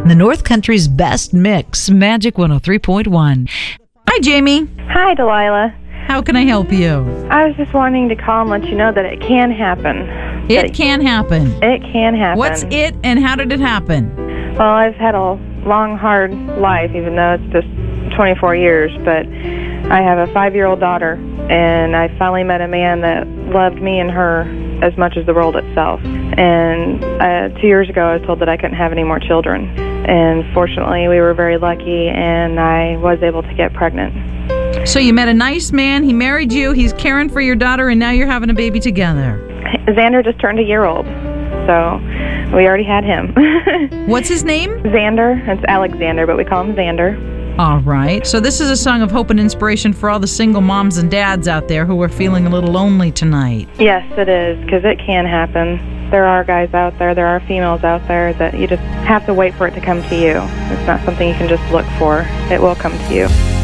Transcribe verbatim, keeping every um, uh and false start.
The North Country's best mix, Magic one oh three point one. Hi, Jamie. Hi, Delilah. How can I help you? I was just wanting to call and let you know that it can happen. It That can happen. It can happen. What's it and how did it happen? Well, I've had a long, hard life, even though it's just twenty-four years, but I have a five-year-old daughter, and I finally met a man that loved me and her as much as the world itself. And uh, two years ago, I was told that I couldn't have any more children. And fortunately, we were very lucky, and I was able to get pregnant. So you met a nice man, he married you, he's caring for your daughter, and now you're having a baby together. Xander just turned a year old, so we already had him. What's his name? Xander. It's Alexander, but we call him Xander. All right. So this is a song of hope and inspiration for all the single moms and dads out there who are feeling a little lonely tonight. Yes, it is, because it can happen. There are guys out there, there are females out there that you just have to wait for it to come to you. It's not something you can just look for. It will come to you.